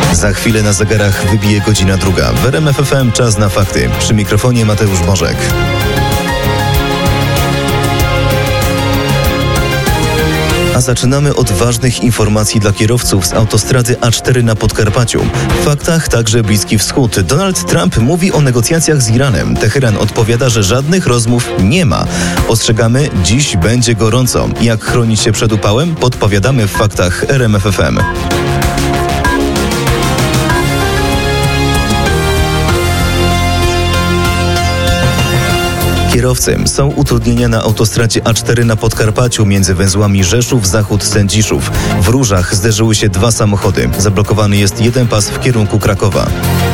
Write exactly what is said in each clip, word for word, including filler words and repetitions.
Za chwilę na zegarach wybije godzina druga. W R M F F M czas na fakty. Przy mikrofonie Mateusz Bożek. A zaczynamy od ważnych informacji dla kierowców z autostrady A cztery na Podkarpaciu. W faktach także Bliski Wschód. Donald Trump mówi o negocjacjach z Iranem. Teheran odpowiada, że żadnych rozmów nie ma. Ostrzegamy, dziś będzie gorąco. Jak chronić się przed upałem? Podpowiadamy w faktach R M F F M. Kierowcy, są utrudnienia na autostradzie A cztery na Podkarpaciu między węzłami Rzeszów, Zachód, Sędziszów. W Różach zderzyły się dwa samochody. Zablokowany jest jeden pas w kierunku Krakowa.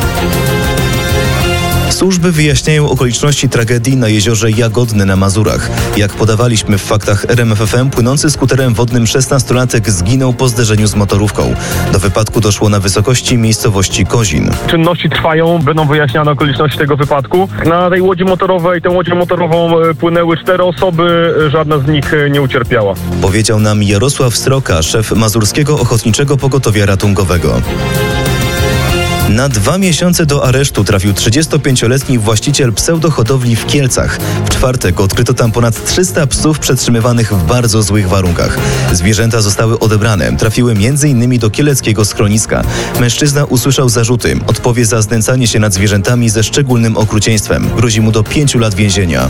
Służby wyjaśniają okoliczności tragedii na jeziorze Jagodne na Mazurach. Jak podawaliśmy w faktach R M F F M, płynący skuterem wodnym szesnastolatek zginął po zderzeniu z motorówką. Do wypadku doszło na wysokości miejscowości Kozin. Czynności trwają, będą wyjaśniane okoliczności tego wypadku. Na tej łodzi motorowej, tę łodzią motorową płynęły cztery osoby, żadna z nich nie ucierpiała. Powiedział nam Jarosław Sroka, szef Mazurskiego Ochotniczego Pogotowia Ratunkowego. Na dwa miesiące do aresztu trafił trzydziestopięcioletni właściciel pseudohodowli w Kielcach. W czwartek odkryto tam ponad trzysta psów przetrzymywanych w bardzo złych warunkach. Zwierzęta zostały odebrane. Trafiły między innymi do kieleckiego schroniska. Mężczyzna usłyszał zarzuty. Odpowie za znęcanie się nad zwierzętami ze szczególnym okrucieństwem. Grozi mu do pięciu lat więzienia.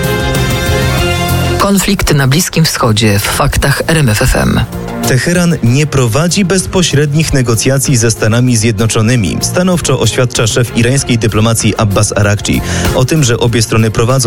Konflikt na Bliskim Wschodzie w faktach R M F F M. Teheran nie prowadzi bezpośrednich negocjacji ze Stanami Zjednoczonymi. Stanowczo oświadcza szef irańskiej dyplomacji Abbas Arakci. O tym, że obie strony prowadzą